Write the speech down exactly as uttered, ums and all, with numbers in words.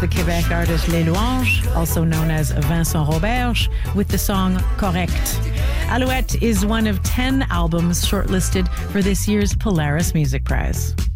the Quebec artist Les Louanges, also known as Vincent Roberge, with the song Correct. Alouette is one of ten albums shortlisted for this year's Polaris Music Prize.